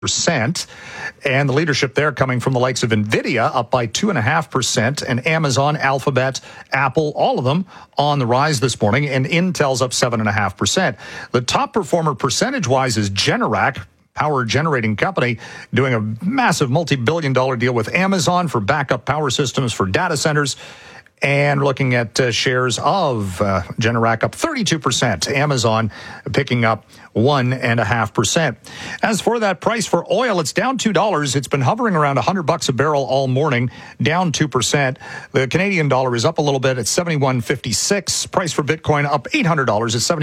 And the leadership there coming from the likes of NVIDIA, up by 2.5%, and Amazon, Alphabet, Apple, all of them on the rise this morning, and Intel's up 7.5%. The top performer percentage-wise is Generac, power generating company, doing a massive multi-billion-dollar deal with Amazon for backup power systems for data centers. And looking at shares of Generac up 32%, Amazon picking up 1.5%. As for that price for oil, it's down $2. It's been hovering around $100 a barrel all morning, down 2%. The Canadian dollar is up a little bit at 71.56. Price for Bitcoin up $800 at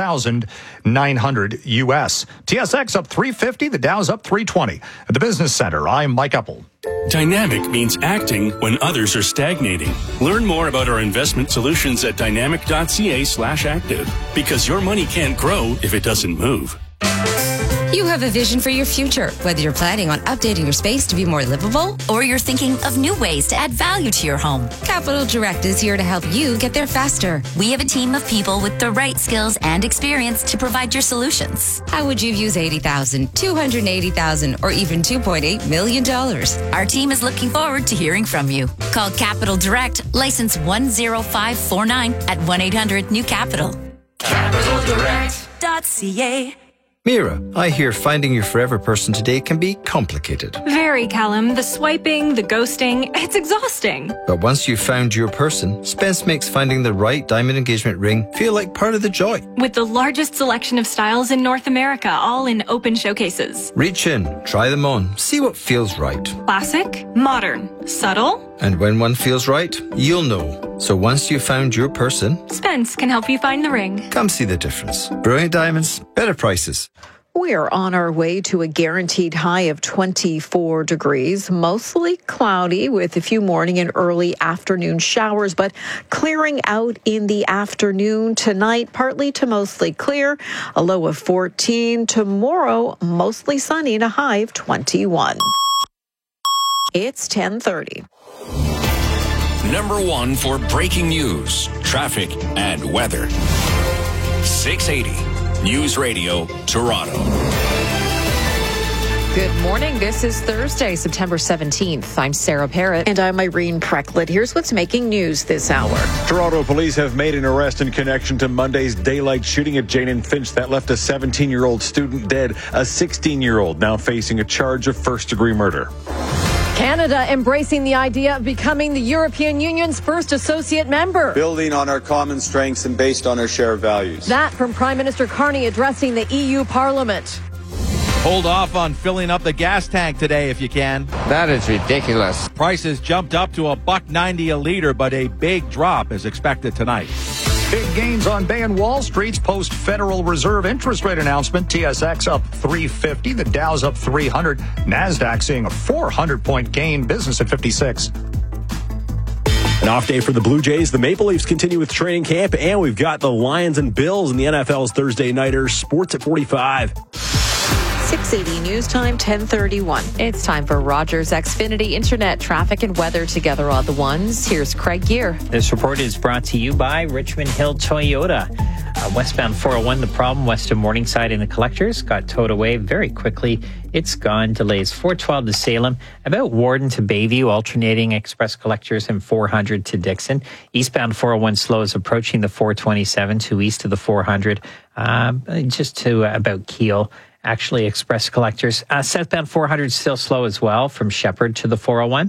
76,900 US. TSX up 350. The Dow's up 320. At the Business Center, I'm Mike Uppel. Dynamic means acting when others are stagnating. Learn more about our investment solutions at dynamic.ca/active, because your money can't grow if it doesn't move. You have a vision for your future, whether you're planning on updating your space to be more livable or you're thinking of new ways to add value to your home. Capital Direct is here to help you get there faster. We have a team of people with the right skills and experience to provide your solutions. How would you use $80,000, $280,000, or even $2.8 million? Our team is looking forward to hearing from you. Call Capital Direct, license 10549 at 1-800-NEW-CAPITAL. CapitalDirect.ca. Mira, I hear finding your forever person today can be complicated. Very, Callum. The swiping, the ghosting, it's exhausting. But once you've found your person, Spence makes finding the right diamond engagement ring feel like part of the joy. With the largest selection of styles in North America, all in open showcases. Reach in, try them on, see what feels right. Classic, modern, subtle. And when one feels right, you'll know. So once you've found your person, Spence can help you find the ring. Come see the difference. Brilliant diamonds, better prices. We're on our way to a guaranteed high of 24 degrees, mostly cloudy with a few morning and early afternoon showers, but clearing out in the afternoon tonight, partly to mostly clear, a low of 14. Tomorrow, mostly sunny and a high of 21. It's 10:30. Number one for breaking news, traffic, and weather. 680 News Radio, Toronto. Good morning. This is Thursday, September 17th. I'm Sarah Parrott. And I'm Irene Precklett. Here's what's making news this hour. Toronto police have made an arrest in connection to Monday's daylight shooting at Jane and Finch that left a 17-year-old student dead. A 16-year-old now facing a charge of first-degree murder. Canada embracing the idea of becoming the European Union's first associate member. Building on our common strengths and based on our shared values. That from Prime Minister Carney addressing the EU Parliament. Hold off on filling up the gas tank today if you can. That is ridiculous. Prices jumped up to $1.90 a liter, but a big drop is expected tonight. Big gains on Bay and Wall Street's post-Federal Reserve interest rate announcement. TSX up 350. The Dow's up 300. NASDAQ seeing a 400-point gain. Business at 56. An off day for the Blue Jays. The Maple Leafs continue with training camp, and we've got the Lions and Bills in the NFL's Thursday Nighters. Sports at 45. 680 News Time, 10:31. It's time for Rogers Xfinity Internet traffic and weather together on the ones. Here's Craig Gear. This report is brought to you by Richmond Hill Toyota. Westbound 401, the problem west of Morningside in the collectors got towed away very quickly. It's gone. Delays 412 to Salem, about Warden to Bayview, alternating express collectors, and 400 to Dixon. Eastbound 401 slow is approaching the 427 to east of the 400, just to about Keele. Actually, express collectors. Southbound 400 still slow as well from Shepherd to the 401.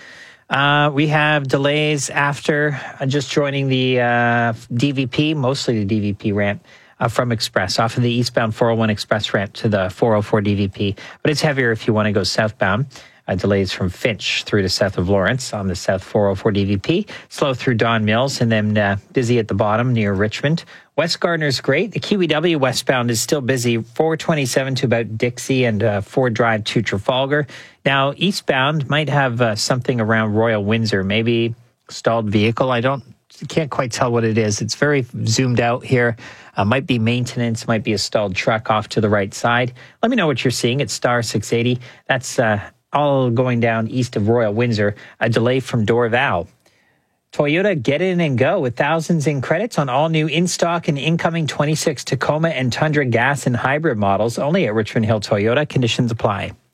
We have delays after just joining the DVP, mostly the DVP ramp from Express, off of the eastbound 401 Express ramp to the 404 DVP. But it's heavier if you want to go southbound. Delays from Finch through to south of Lawrence on the south 404 DVP. Slow through Don Mills and then busy at the bottom near Richmond. West Gardner's great. The QEW westbound is still busy. 427 to about Dixie and Ford Drive to Trafalgar. Now, eastbound might have something around Royal Windsor, maybe stalled vehicle. I can't quite tell what it is. It's very zoomed out here. Might be maintenance, might be a stalled truck off to the right side. Let me know what you're seeing. It's star 680. That's all going down east of Royal Windsor. A delay from Dorval Toyota, get in and go with thousands in credits on all new in-stock and incoming 26 Tacoma and Tundra gas and hybrid models only at Richmond Hill Toyota. Conditions apply.